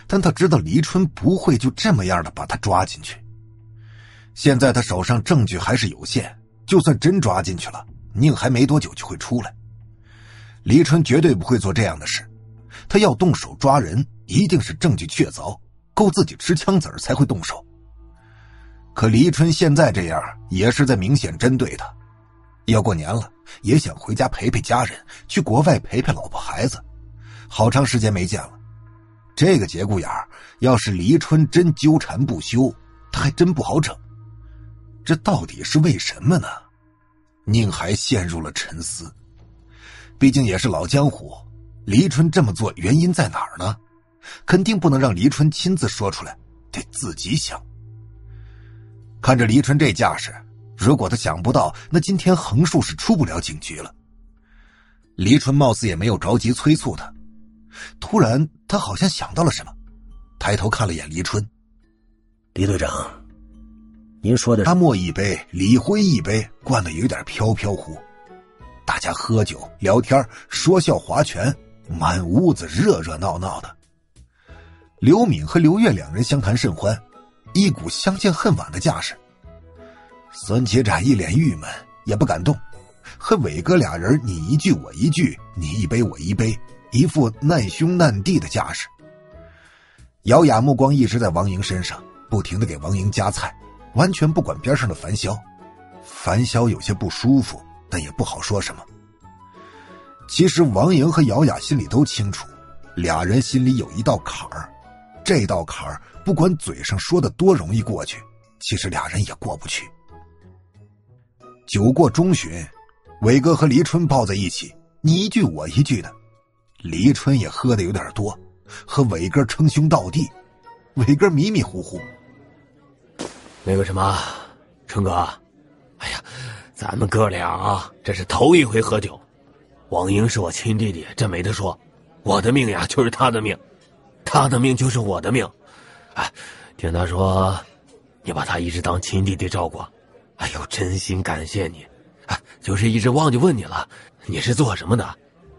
但他知道黎春不会就这么样的把他抓进去。现在他手上证据还是有限，就算真抓进去了，宁还没多久就会出来。黎春绝对不会做这样的事，他要动手抓人，一定是证据确凿，够自己吃枪子儿才会动手。可黎春现在这样也是在明显针对他，要过年了，也想回家陪陪家人，去国外陪陪老婆孩子，好长时间没见了。这个节骨眼儿，要是黎春真纠缠不休，他还真不好整。这到底是为什么呢？宁还陷入了沉思。毕竟也是老江湖，黎春这么做原因在哪儿呢？肯定不能让黎春亲自说出来，得自己想。看着黎春这架势，如果他想不到，那今天横竖是出不了警局了。黎春貌似也没有着急催促他，突然他好像想到了什么，抬头看了眼黎春。 黎队长，您说的阿莫一杯，李辉一杯，灌得有点飘飘忽。大家喝酒聊天说笑划拳，满屋子热热闹闹的。刘敏和刘月两人相谈甚欢，一股相见恨晚的架势。孙启展一脸郁闷，也不敢动，和伟哥俩人你一句我一句，你一杯我一杯，一副难兄难弟的架势。姚雅目光一直在王莹身上，不停地给王莹夹菜，完全不管边上的樊潇。樊潇有些不舒服，但也不好说什么。其实王莹和姚雅心里都清楚，俩人心里有一道坎儿，这道坎儿不管嘴上说的多容易过去，其实俩人也过不去。酒过中旬，伟哥和黎春抱在一起，你一句我一句的。黎春也喝得有点多，和伟哥称兄道弟。伟哥迷迷糊糊， 那个什么，春哥，哎呀，咱们哥俩啊，这是头一回喝酒。王英是我亲弟弟，这没得说。我的命呀，就是他的命，他的命就是我的命。哎，听他说，你把他一直当亲弟弟照顾，哎呦，真心感谢你。啊，就是一直忘记问你了，你是做什么的？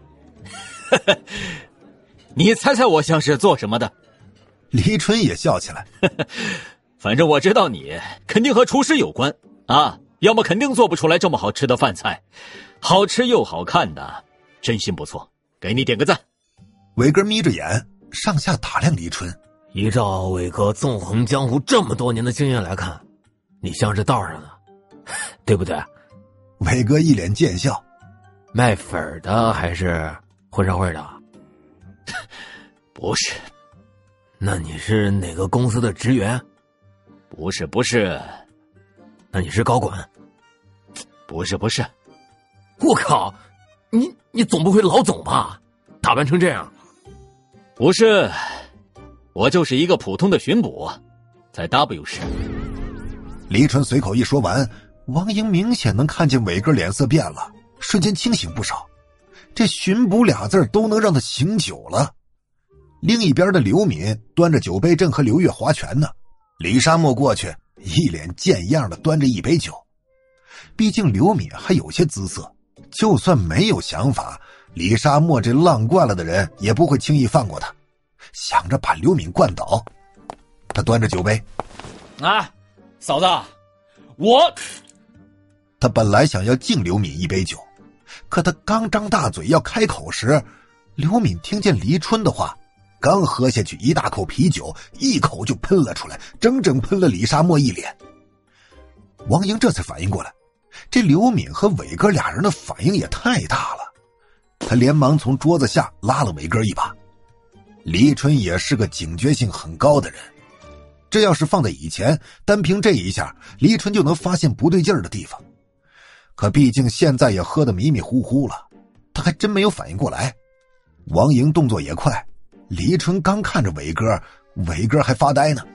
你猜猜我像是做什么的？ 黎春也笑起来。 反正我知道你肯定和厨师有关啊，要么肯定做不出来这么好吃的饭菜，好吃又好看的，真心不错，给你点个赞。 伟哥眯着眼上下打量黎春。 依照伟哥纵横江湖这么多年的经验来看，你像是道上的，对不对？ 伟哥一脸贱笑。 卖粉的还是混社会的？ 不是。 那你是哪个公司的职员？ 不是。 那你是高管？ 不是。 我靠，你总不会老总吧？打扮成这样。 不是，我就是一个普通的巡捕，在 W 市。 黎春随口一说完，王莹明显能看见伟哥脸色变了，瞬间清醒不少。这巡捕俩字都能让他醒酒了。另一边的刘敏端着酒杯正和刘月划拳呢，李沙漠过去一脸贱样的端着一杯酒。毕竟刘敏还有些姿色，就算没有想法，李沙漠这浪惯了的人也不会轻易放过他。想着把刘敏灌倒，他端着酒杯， 啊，嫂子， 他本来想要敬刘敏一杯酒，可他刚张大嘴要开口时，刘敏听见黎春的话，刚喝下去一大口啤酒，一口就喷了出来，整整喷了李沙漠一脸。王莹这才反应过来，这刘敏和伟哥俩人的反应也太大了，他连忙从桌子下拉了伟哥一把。黎春也是个警觉性很高的人，这要是放在以前，单凭这一下，黎春就能发现不对劲儿的地方。可毕竟现在也喝得迷迷糊糊了，他还真没有反应过来。王莹动作也快，黎春刚看着伟哥，伟哥还发呆呢。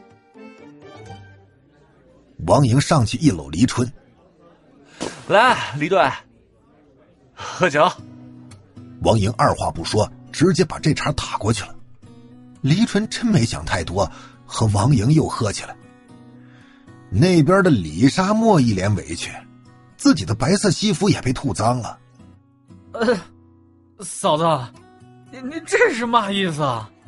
王莹上去一搂黎春， 来，黎队，喝酒。 王莹二话不说，直接把这茬打过去了。黎春真没想太多，和王莹又喝起来。那边的李沙漠一脸委屈，自己的白色西服也被吐脏了。 嫂子，你这是嘛意思啊？